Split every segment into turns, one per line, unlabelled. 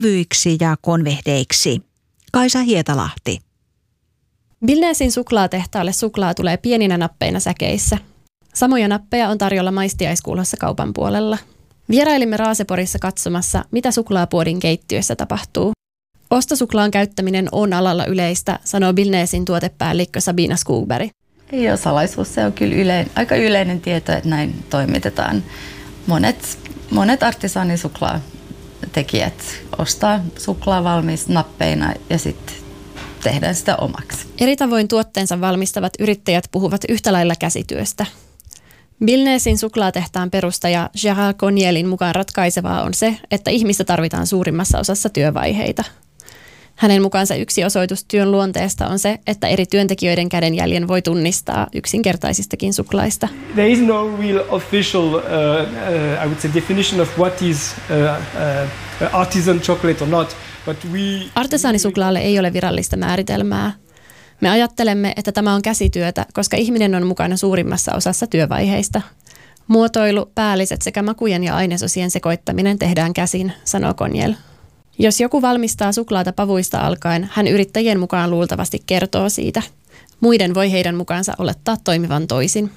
levyiksi ja konvehdeiksi. Kaisa Hietalahti.
Billnesin suklaatehtaalle suklaa tulee pieninä nappeina säkeissä. Samoja nappeja on tarjolla maistiaiskuulossa kaupan puolella. Vierailimme Raaseporissa katsomassa, mitä suklaapuodin keittiössä tapahtuu. Ostosuklaan käyttäminen on alalla yleistä, sanoo Billnesin tuotepäällikkö Sabina Skogberg.
Ei ole salaisuus, se on kyllä aika yleinen tieto, että näin toimitetaan. Monet artisaanisuklaatekijät ostaa suklaa valmis nappeina ja sitten tehdään sitä omaksi.
Eri tavoin tuotteensa valmistavat yrittäjät puhuvat yhtä lailla käsityöstä. Billnesin suklaatehtaan perustaja Gérard Cognielin mukaan ratkaisevaa on se, että ihmistä tarvitaan suurimmassa osassa työvaiheita. Hänen mukaansa yksi osoitus työn luonteesta on se, että eri työntekijöiden kädenjäljen voi tunnistaa yksinkertaisistakin suklaista.
There is no real official, I would say, definition of what is artisan chocolate or not.
Artesaanisuklaalle ei ole virallista määritelmää. Me ajattelemme, että tämä on käsityötä, koska ihminen on mukana suurimmassa osassa työvaiheista. Muotoilu, päälliset sekä makujen ja ainesosien sekoittaminen tehdään käsin, sanoo Cogniel. Jos joku valmistaa suklaata pavuista alkaen, hän yrittäjien mukaan luultavasti kertoo siitä. Muiden voi heidän mukaansa olettaa toimivan toisin.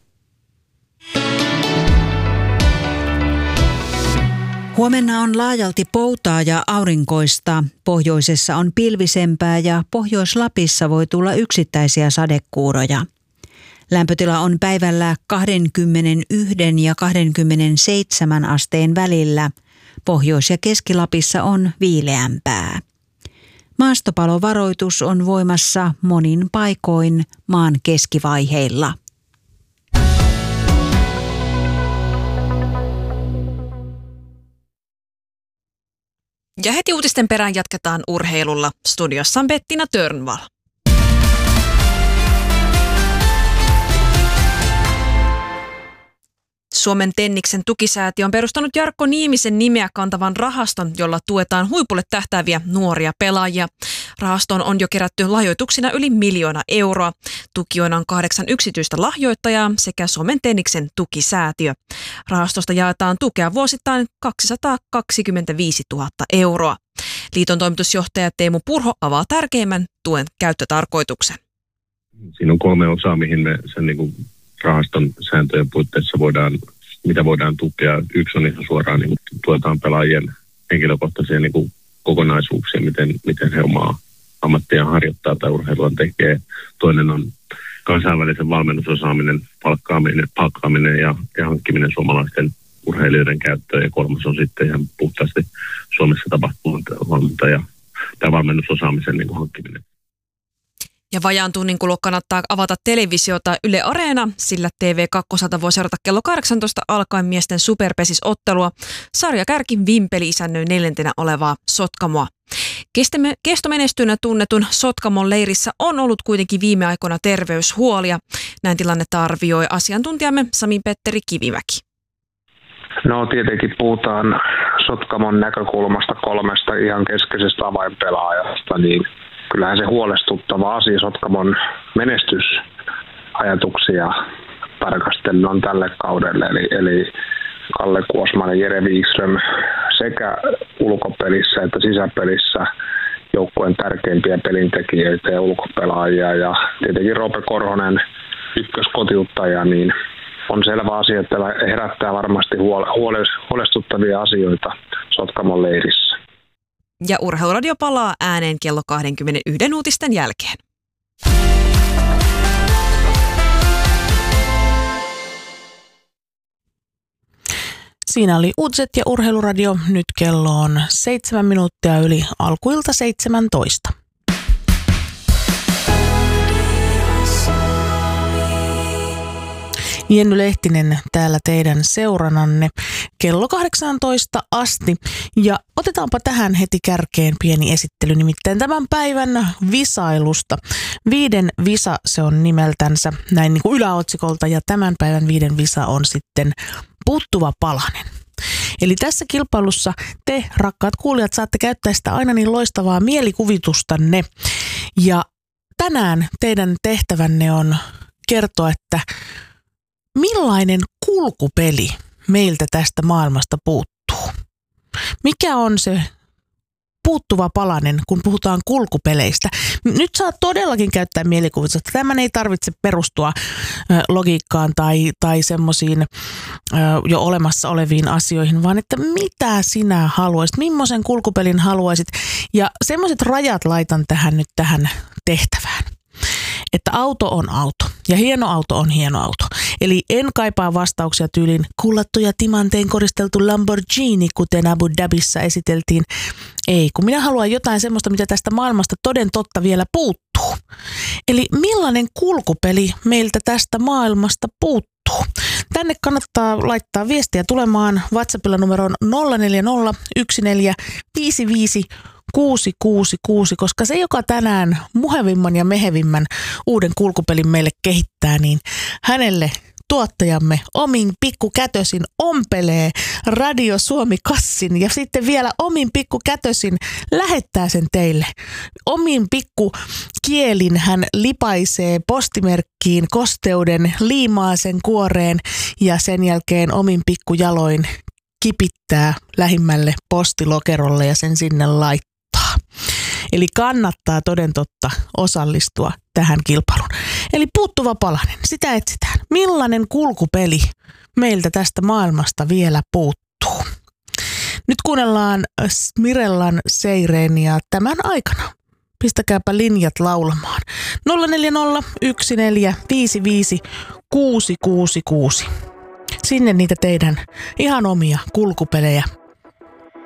Huomenna on laajalti poutaa ja aurinkoista. Pohjoisessa on pilvisempää ja Pohjois-Lapissa voi tulla yksittäisiä sadekuuroja. Lämpötila on päivällä 21 ja 27 asteen välillä. Pohjois- ja Keski-Lapissa on viileämpää. Maastopalovaroitus on voimassa monin paikoin maan keskivaiheilla.
Ja heti uutisten perään jatketaan urheilulla. Studiossa on Bettina Törnvall. Suomen Tenniksen tukisäätiö on perustanut Jarkko Niemisen nimeä kantavan rahaston, jolla tuetaan huipulle tähtääviä nuoria pelaajia. Rahastoon on jo kerätty lahjoituksina yli 1 miljoona euroa. Tukijoina on 8 yksityistä lahjoittajaa sekä Suomen Tenniksen tukisäätiö. Rahastosta jaetaan tukea vuosittain 225 000 euroa. Liiton toimitusjohtaja Teemu Purho avaa tärkeimmän tuen käyttötarkoituksen.
Siinä on 3 osaa, mihin me sen rahaston sääntöjen puitteissa voidaan tukea. Yksi on ihan suoraan tuetaan pelaajien henkilökohtaisia kokonaisuuksia, miten he omaa ammattiaan harjoittaa tai urheilua tekee. Toinen on kansainvälisen valmennusosaaminen, palkkaaminen ja hankkiminen suomalaisten urheilijoiden käyttöön. Ja 3. on sitten ihan puhtaasti Suomessa tapahtunut valmennusosaamisen hankkiminen.
Ja vajaan tunnin kuluttua kannattaa avata televisiota Yle Areena, sillä TV2 voi seurata kello 18 alkaen miesten superpesisottelua. Sarjakärki Vimpeli isännöi 4. olevaa Sotkamoa. Kestomenestynä tunnetun Sotkamon leirissä on ollut kuitenkin viime aikoina terveyshuolia. Näin tilannetta arvioi asiantuntijamme Sami-Petteri Kivimäki.
No tietenkin puhutaan Sotkamon näkökulmasta 3 ihan keskeisestä avainpelaajasta, niin kyllähän se huolestuttava asia Sotkamon menestysajatuksia tarkastellen on tälle kaudelle. Eli Kalle Kuosman ja Jere Wikström sekä ulkopelissä että sisäpelissä joukkueen tärkeimpiä pelintekijöitä ja ulkopelaajia. Ja tietenkin Roope Korhonen ykköskotiuttaja, niin on selvä asia, että herättää varmasti huolestuttavia asioita Sotkamon leirissä.
Ja Urheiluradio palaa ääneen kello 21 uutisten jälkeen.
Siinä oli uutiset ja Urheiluradio. Nyt kello on 7 minuuttia yli alkuilta 17. Jenny Lehtinen täällä teidän seurannanne kello 18 asti. Ja otetaanpa tähän heti kärkeen pieni esittely, nimittäin tämän päivän visailusta. 5 visa se on nimeltänsä näin niin kuin yläotsikolta, ja tämän päivän 5 visa on sitten puuttuva palanen. Eli tässä kilpailussa te, rakkaat kuulijat, saatte käyttää sitä aina niin loistavaa mielikuvitustanne. Ja tänään teidän tehtävänne on kertoa, että millainen kulkupeli meiltä tästä maailmasta puuttuu? Mikä on se puuttuva palanen, kun puhutaan kulkupeleistä. Nyt saa todellakin käyttää mielikuvitusta. Tämän ei tarvitse perustua logiikkaan tai semmoisiin jo olemassa oleviin asioihin, vaan että mitä sinä haluaisit, millaisen kulkupelin haluaisit. Ja semmoiset rajat laitan tähän tehtävään. Että auto on auto ja hieno auto on hieno auto. Eli en kaipaa vastauksia tyyliin kullattu ja timantein koristeltu Lamborghini, kuten Abu Dhabissa esiteltiin. Ei, kun minä haluan jotain semmoista, mitä tästä maailmasta toden totta vielä puuttuu. Eli millainen kulkupeli meiltä tästä maailmasta puuttuu? Tänne kannattaa laittaa viestiä tulemaan WhatsAppilla numeroon 0401455666, koska se, joka tänään muhevimman ja mehevimmän uuden kulkupelin meille kehittää, niin hänelle tuottajamme omin pikkukätösin ompelee Radio Suomi-kassin ja sitten vielä omin pikkukätösin lähettää sen teille. Omin pikkukielin hän lipaisee postimerkkiin kosteuden, liimaa sen kuoreen ja sen jälkeen omin pikkujaloin kipittää lähimmälle postilokerolle ja sen sinne laittaa. Eli kannattaa toden totta osallistua tähän kilpailuun. Eli puuttuva palanen, sitä etsitään. Millainen kulkupeli meiltä tästä maailmasta vielä puuttuu? Nyt kuunnellaan Mirellan Seirenia tämän aikana. Pistäkääpä linjat laulamaan. 0401455666. Sinne niitä teidän ihan omia kulkupelejä